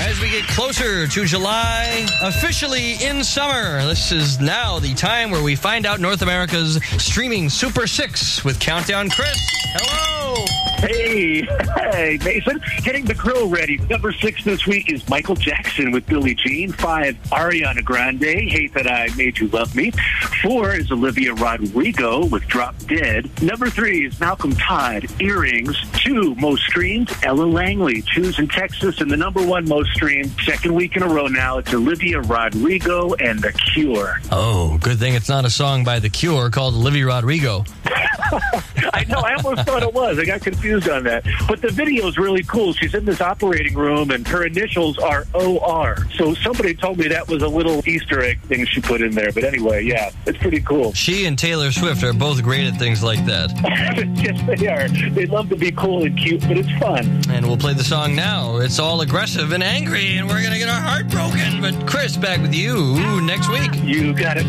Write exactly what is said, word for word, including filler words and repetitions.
As we get closer to July, officially in summer, this is now the time where we find out North America's streaming Super Six with Countdown Chris. Hello! Hey, hey, Mason. Getting the grill ready. Number six this week is Michael Jackson with Billie Jean. Five, Ariana Grande, Hate That I Made You Love Me. Four is Olivia Rodrigo with Drop Dead. Number three is Malcolm Todd, Earrings. Two, most streamed, Ella Langley, Choose in Texas. And the number one most streamed, second week in a row now, it's Olivia Rodrigo and The Cure. Oh, good thing it's not a song by The Cure called Olivia Rodrigo. I know, I almost thought it was. I got confused on that. But the video is really cool. She's in this operating room, and her initials are O R. So somebody told me that was a little Easter egg thing she put in there. But anyway, yeah, it's pretty cool. She and Taylor Swift are both great at things like that. Yes, they are. They love to be cool and cute, but it's fun. And we'll play the song now. It's all aggressive and angry, and we're going to get our heart broken. But Chris, back with you next week. You got it.